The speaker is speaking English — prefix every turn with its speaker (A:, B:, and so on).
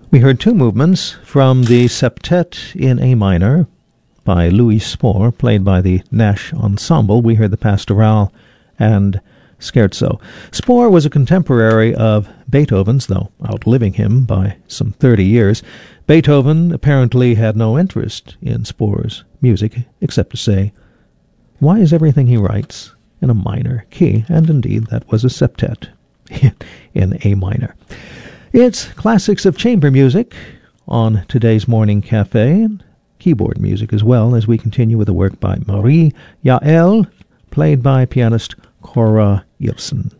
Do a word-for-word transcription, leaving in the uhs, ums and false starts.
A: We heard two movements from the Septet in A minor by Louis Spohr, played by the Nash Ensemble. We heard the Pastoral and Scherzo. Spohr was a contemporary of Beethoven's, though outliving him by some thirty years. Beethoven apparently had no interest in Spohr's music, except to say, why is everything he writes in a minor key? And indeed, that was a septet in A minor. It's classics of chamber music on today's Morning Cafe, and keyboard music as well, as we continue with a work by Marie Yael, played by pianist Cora Ilsen.